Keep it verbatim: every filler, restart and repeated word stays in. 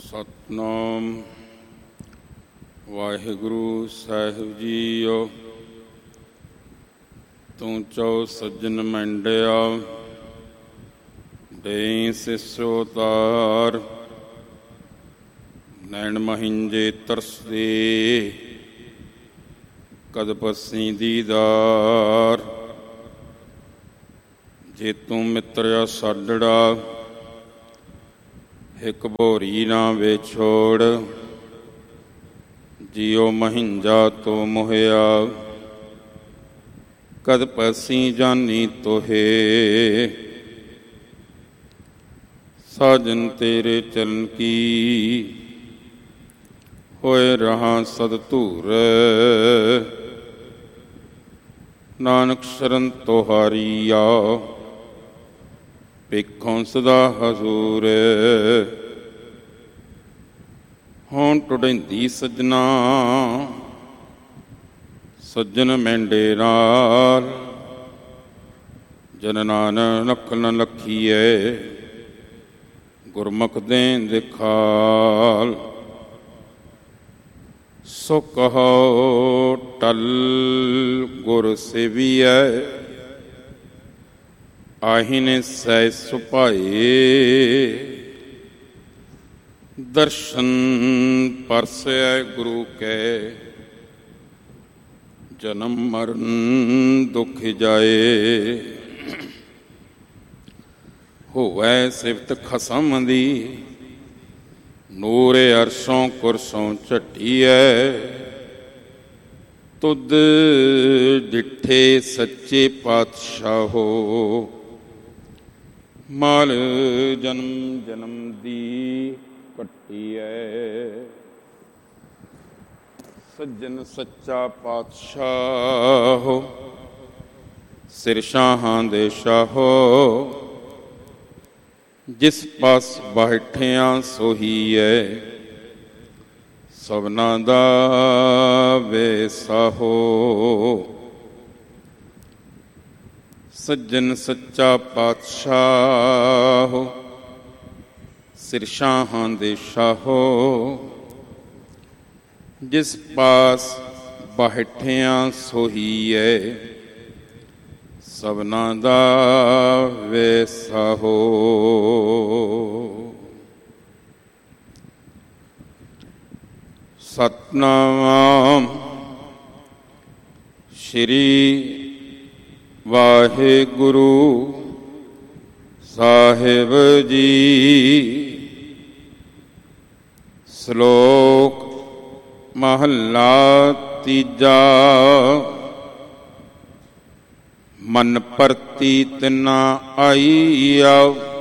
ਸਤਿਨਾਮ ਵਾਹਿਗੁਰੂ ਸਾਹਿਬ JIO. ਤੂੰ ਚੋ ਸੱਜਣ ਮੰਡਿਆ ਦੇਈ ਸਿਸੋ ਤਾਰ, ਨੈਣ ਮਹਿੰਜੇ ਤਰਸਦੇ ਕਦ ਪੱਸੀ ਦੀਦਾਰ। ਜੇ ਤੂੰ ਮਿੱਤਰਿਆ ਸਾਡੜਾ ਇੱਕ ਭੋਰੀ ਨਾ ਵੇਛੋੜ, ਜਿਉ ਮਹਿੰਜਾ ਤੋ ਮੋਹਿਆ ਕਦ ਪਸੀ ਜਾਨੀ ਤੋਹੇ। ਸਾਜਨ ਤੇਰੇ ਚਰਨ ਕੀ ਹੋਏ ਰਹਾ ਸਦ ਧੂਰ, ਨਾਨਕ ਸ਼ਰਨ ਤੁਹਾਰੀਆ ਭਿੱਖੋਂ ਸਦਾ ਹਜ਼ੂਰ। ਹੁਣ ਟੁੜੈਂਦੀ ਸੱਜਣਾ ਸੱਜਣ ਮੈਂਡੇ ਨਾਲ, ਜਨ ਨਾਨਕ ਨ ਲਖੀਐ ਗੁਰਮੁਖ ਦੇਂ ਦਿਖਾਲ। ਸੋ ਕਹੋ ਟਲ ਗੁਰ ਸੇਵੀਐ, ਆਹੀਨੇ ਸਹਿ ਸੁਭਾਏ। ਦਰਸ਼ਨ ਪਰਸੈ ਗੁਰੂ ਕੈ, ਜਨਮ ਮਰਨ ਦੁਖ ਜਾਏ। ਹੋਵੈ ਸਿਫਤ ਖਸਮ ਦੀ, ਨੂਰੇ ਅਰਸ਼ੋਂ ਕੁਰਸੋਂ ਝਟੀਐ। ਤੁਧ ਡਿਠੇ ਸੱਚੇ ਪਾਤਸ਼ਾਹੋ, ਮਾਲ ਜਨਮ ਜਨਮ ਦੀ ਕੱਟੀਐ। ਸੱਜਣ ਸੱਚਾ ਪਾਤਸ਼ਾਹੋ, ਸਿਰ ਸ਼ਾਹਾਂ ਦੇ ਸ਼ਾਹੋ। ਜਿਸ ਪਾਸ ਬੈਠਿਆਂ ਸੋਹੀਐ, ਸਭਨਾ ਦਾ ਵੇਸਾਹੋ। ਸੱਜਣ ਸੱਚਾ ਪਾਤਸ਼ਾਹੋ, ਸਿਰ ਸ਼ਾਹਾਂ ਦੇ ਸ਼ਾਹੋ। ਜਿਸ ਪਾਸ ਬੈਠਿਆਂ ਸੋਹੀਐ, ਸਭਨਾ ਦਾ ਵੇਸਾਹੋ। ਸਤਿਨਾਮ ਸ਼੍ਰੀ ਵਾਹਿਗੁਰੂ ਸਾਹਿਬ ਜੀ। ਸ਼ਲੋਕ ਮਹੱਲਾ ਤੀਜਾ। ਮਨ ਪਰਤੀ ਤਿਨਾ ਆਈਆ,